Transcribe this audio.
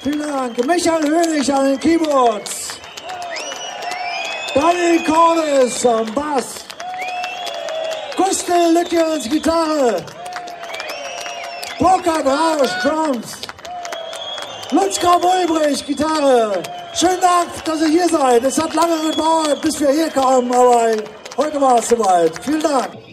Vielen Dank. Michael Hönig an den Keyboards. Daniel Cordes am Bass. Gustl Lückjens Gitarre. Burkhard Rausch Drums. Lutzka Mulbrich Gitarre. Schönen Dank, dass ihr hier seid. Es hat lange gedauert, bis wir hier kamen, aber heute war es soweit. Vielen Dank.